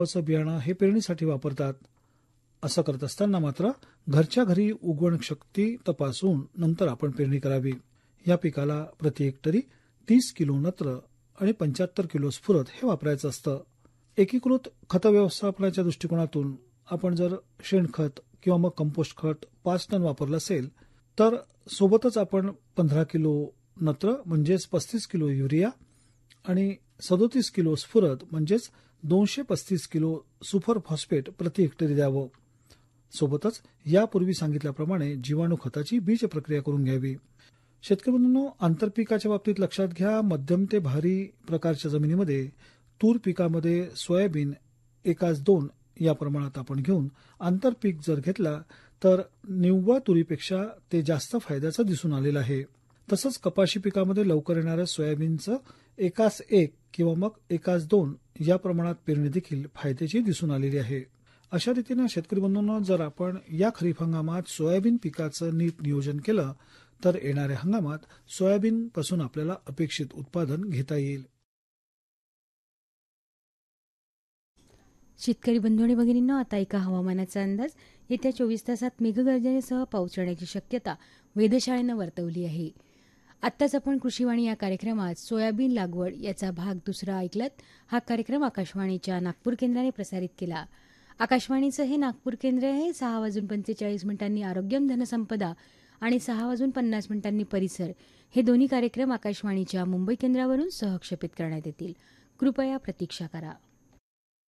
गव्हाचं बियाणं हे पेरणीसाठी वापरतात. असं करत असताना मात्र घरच्या घरी उगवण शक्ती तपासून नंतर आपण पेरणी करावी. या पिकाला प्रति हेक्टरी 30 किलो नत्र आणि 75 किलो स्फुरद हे वापरायचं असतं. एकीकृत खत व्यवस्थापनाच्या दृष्टिकोनातून आपण जर शेणखत किंवा मग कंपोस्ट खत 5 टन वापरलं असेल तर सोबतच आपण 15 किलो नत्र म्हणजेच 35 किलो युरिया आणि 37 किलो स्फुरद म्हणजेच 235 किलो सुपर फॉस्फेट प्रति हेक्टरी द्यावं. सोबतच यापूर्वी सांगितल्याप्रमाणे जीवाणू खताची बीज प्रक्रिया करून घ्यावी. शेतकरी बंधूंनो, आंतरपिकाच्या बाबतीत लक्षात घ्या, मध्यम ते भारी प्रकारच्या जमिनीमध्ये तूर पिकामध्ये सोयाबीन 1:2 या प्रमाणात आपण घेऊन आंतरपीक जर घेतला तर निव्वळ तुरीपेक्षा ते जास्त फायद्याचं दिसून आलेलं आहे. तसंच कपाशी पिकामध्ये लवकर येणाऱ्या सोयाबीनचं 1:1 किंवा मग 1:2 या प्रमाणात पेरणी देखील फायद्याची दिसून आलेली आहे. अशा रीतीनं शेतकरी बंधूंनो, जर आपण या खरीप हंगामात सोयाबीन पिकाचं नीट नियोजन केलं तर येणाऱ्या हंगामात सोयाबीन पासून आपल्याला अपेक्षित उत्पादन घेता येईल. शेतकरी बंधू आणि भगिनींनो, आता एका हवामानाचा अंदाज. येत्या 24 तासात मेघगर्जनेसह पाऊस पडण्याची शक्यता वेधशाळेनं वर्तवली आहे. आत्ताच आपण कृषीवाणी या कार्यक्रमात सोयाबीन लागवड याचा भाग 2 ऐकलात. हा कार्यक्रम आकाशवाणीच्या नागपूर केंद्राने प्रसारित केला. आकाशवाणीचं हे नागपूर केंद्र आहे. 6:45 आरोग्यम धनसंपदा आणि 6:50 परिसर हे दोन्ही कार्यक्रम आकाशवाणीच्या मुंबई केंद्रावरून सहक्षेपित करण्यात येतील. कृपया प्रतीक्षा करा.